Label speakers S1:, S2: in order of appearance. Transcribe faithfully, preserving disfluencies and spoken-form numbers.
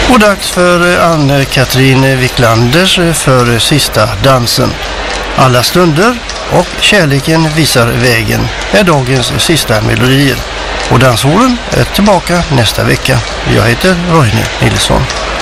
S1: Och dags för Ann-Katrin Wiklanders För sista dansen. Alla stunder och kärleken visar vägen är dagens sista melodier. Och dansholen är tillbaka nästa vecka. Jag heter Roine Nilsson.